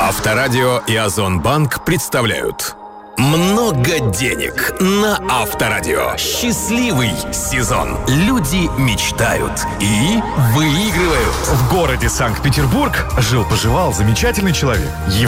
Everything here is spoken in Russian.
Авторадио и Озонбанк представляют «Много денег» на Авторадио. Счастливый сезон. Люди мечтают и выигрывают. В городе Санкт-Петербург жил-поживал замечательный человек.